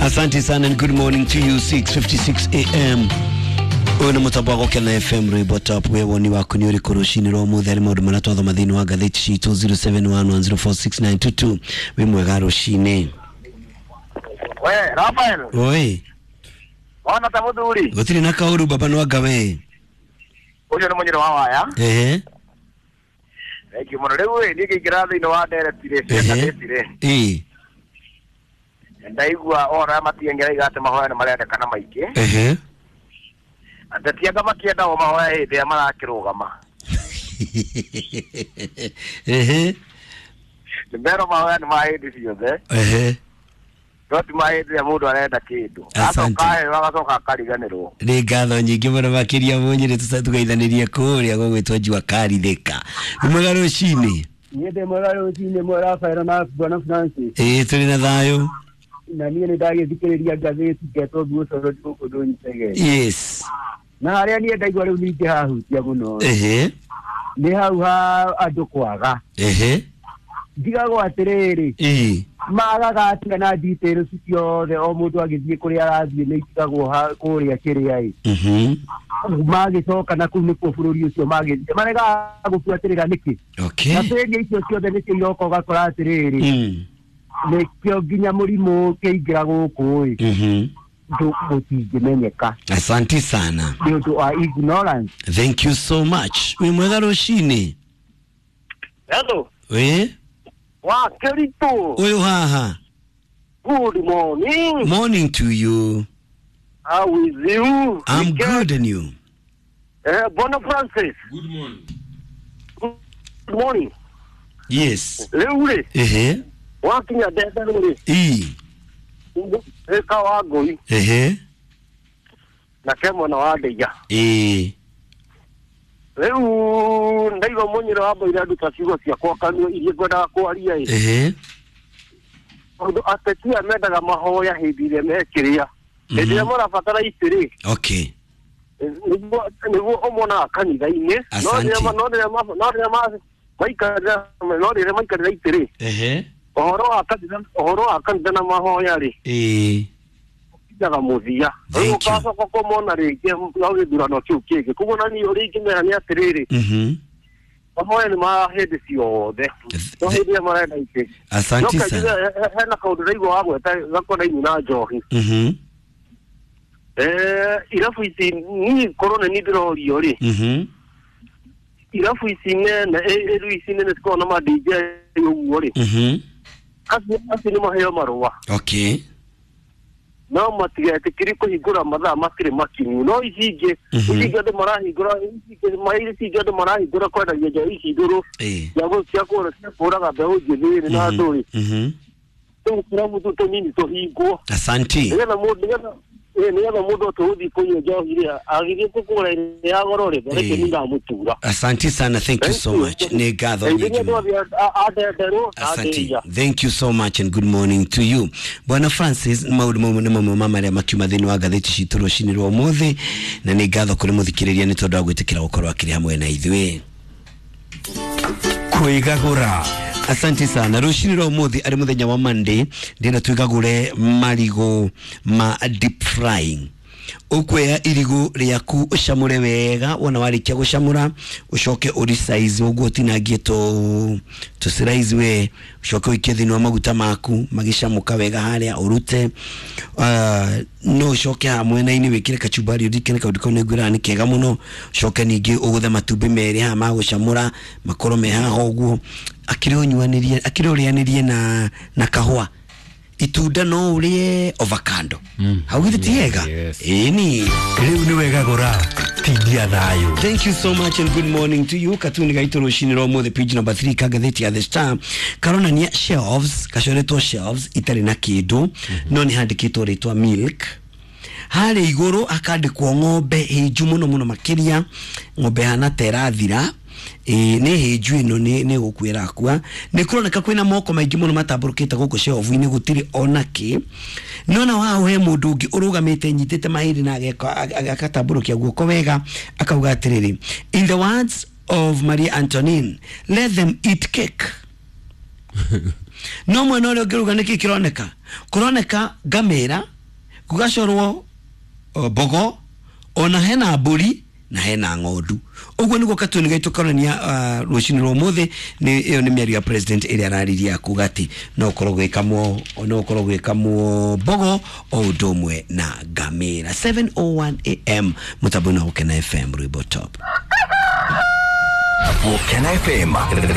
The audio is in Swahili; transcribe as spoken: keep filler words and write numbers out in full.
Asante sana and good morning to you. Six fifty-six a m Una mutabago kena F M Report Up wewe ni wako ni uri kurushini ro muthari maudu manatwatho mathini wa gatheti citu zero seven one one zero four six nine two two we mwega rushini. We Rafael. Oi. Wana tamuduri. Gutiri na kauru baba no agawe. Uyo ni munyiro wawa ya. Eh. Eki muno lewe ni kigirathi no wa direct dire. Eh. Ndaigua ora matiengera igate mahoya na marenda kana maiki. Eh. Andatiaga makienda o mahoya hindi ya marakirugama. Eh. Ndero mahoya ni mahindi ciothe. Eh. Doti mahindi ya mundu arenda kindu. Asante. Atoka wagacoka akariganirwo. Ni ngatho nyingi muno makiria munyire tugatithanirie kuria gwitwo Jua Karithika. Mwega rucini. Niende mwega rucini mwega Rafael na Bwana Francis. Eh, tuli na thayo. Na niĩ nĩ ndagĩthikĩrĩria ngathĩti ngetwo gucoro gũkũ ndũnyitege. Yes. Na harĩa niĩ ndaigua rĩu ningĩ hahutia mũno. Ehe. Nĩ hau ha andũ kwaga. Ehe. Ndigagwo atĩrĩrĩ. Eh. Magaga atiga na details ciothe o mũndũ agĩthiĩ kũrĩa arathiĩ nĩ itigagwo kũrĩa kĩrĩa ĩ. Mhm. Magĩcoka na kũu nĩkuo bũrũri ũcio magĩthiĩ. Marega gũbuatĩrĩra nĩkĩ. Okay. Na pĩria icio ciothe nĩcio iroka ũgakora atĩrĩrĩ. Mm. Nekio ginya mũrimũ kĩingira gũkũ ĩ. Mhm. Ndũgũtingĩmenyeka. Asante sana. Nĩ ũndũ wa ignorance. Thank you so much. We mwega rucini. Hello. We? Wa Kerito. Uyu haha. Good morning. Morning to you. How is you? I'm Weekend? good and you? Eh, Bwana Francis. Good morning. Good morning. Yes. Leule. Ehe. Wakinya dada lule. E. Eka wagoi. Ehe. Na kemo na wadeja. E. Leu ndaiva munyiro habo ira duka cigo cia kwa kanyo irie gwenda kwaria ĩ. Ehe. Undu atetia mendaga mahoya hindi ire mekiria. Hindi ya marabatara itiri. Okay. Niguo niguo omona kanitha-ini. No rĩrĩa no rĩrĩa no rĩrĩa maikara no rĩrĩa maikara itiri. Ehe. Ohoro wa kanitha ohoro wa kanitha na mahoya ri. E. Ndaga muthia. Rĩu kacoka kũmona rĩngĩ no gĩthurano kĩu kĩngĩ. Kuguo na niĩ ũrĩa ingĩmera nĩ atĩrĩrĩ. Mhm. Mahoya nĩ ma hĩndĩ ciothe. No hĩndĩ ĩrĩa marenda itĩ. Asante sana. Hena kaũndũ ndaigua wa gweta gakonainie na njohi. Mhm. Eh, irabu ici ni korona ni ndirorio ri. Mhm. Irabu ici nene eru ici nene tiko na ma D J uguo ri. Mhm. Asi asi ni maheo marua. Okay. No matigete kiri kuhingura mathaa makiri makinyu. No ici ingĩ ici andũ marahingura ici mairi ici andũ marahingura kwendagia nja ici nduru. Eh. Ya gũcia kũra kũraga mbeũ njĩthĩ na andũ ri. Mhm. Tũkũra mũtu tũnini tũhingwo. Asante. Nĩgetha mũndũ nĩgetha eh nĩgetha mũndũ tũgũthiĩ kũnyua njohi rĩ agĩthiĩ kũgũra ya goro rĩ reke nĩndamutura. Asante sana. Thank you so much. Nĩ ngatho nyingĩ. Asante. Thank you so much and good morning to you. Bwana Francis, maudu mamwe na mamwe mama marĩa makiuma thĩinĩ wa gatheti citũ rũcinĩ rwa ũmũthĩ na nĩ ngatho kũrĩ mũthikĩrĩria nĩ tondũ wa gwĩtĩkĩra gũkorwo akĩrĩ hamwe na ithuĩ. Kwĩgagũra. Asante sana. Rushini rwa ũmũthĩ arĩ mũthenya wa Monday ndĩna twĩgagũre marigo ma deep frying. Ukwea irigo rĩaku ũcamũre wega wona warĩkia gũcamũra ucoke uri size ũguo tinangie to to size we ucoke ũikie thĩinĩ wa maguta maku magĩcamũka wega harĩa urute uh, no ucoke hamwe na ini wĩkĩre kachumbari ũdikene kaũndũ kau nĩ ngwĩraga nĩ kega mũno ucoke ningĩ ũgũthe matumbĩ merĩ haha ma gũcamũra makorwo me haha ũguo akĩrĩ ũnyuanĩrie akĩrĩ ũrĩanĩrie na na kahũa itunda no urie avocado. Mm. Haugithi tiega? Yes. Eni. Leo ni wega gora. Tidia nayo. Thank you so much and good morning to you. Katuni gaito rushini romo the page number three kagatheti ya The Star. Karona ni shelves, kashoretwo shelves itari na kindu. Mm-hmm. No ni handikitwo ritwa milk. Hale iguru akandikwo ng'ombe hiju muno muno makiria. Ng'ombe hana terathira. E, ne heju ino ne ne gukwira akwa ne kuroneka kwina moko maingĩ mũno matamburukite guku shelf-ini gutiri onake nona wao he mundu ungi urugamite nyitite mahiri na agatamburukia guoko wega akauga atiriri in the words of Maria Antoinette let them eat cake no mwana ule ngiruga niki kironeka kuroneka gamera kugacorwo uh, bogo ona hena mburi na hena ng'ondu uguo niguo katuni gaitu korania uh, rucini rwa muthi ni iyo ni miario ya president iri arariria kugati no korwo gwikamwo no korwo gwikamwo bogo o undomwe na ngamira seven oh one a m mutabuna Ukena F M Rwimbo Top Ukena F M